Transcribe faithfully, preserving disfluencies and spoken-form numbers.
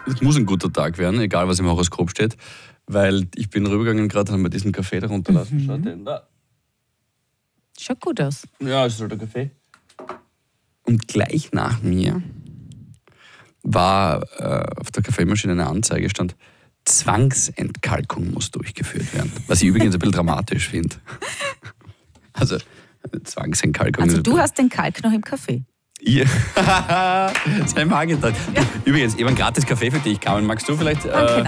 es muss ein guter Tag werden, egal was im Horoskop steht, weil ich bin rübergegangen gerade, haben wir diesen Kaffee da runterlassen. Mhm. Schaut den da. Schaut gut aus. Ja, ist halt der Kaffee. Und gleich nach mir war äh, auf der Kaffeemaschine eine Anzeige, stand Zwangsentkalkung muss durchgeführt werden. Was ich übrigens ein bisschen dramatisch finde. Also Zwangsentkalkung. Also ist du hast den Kalk noch im Kaffee. Ja. Sei mal angetan. Übrigens, eben ein gratis Kaffee für dich, Carmen. Magst du vielleicht... Danke, Äh,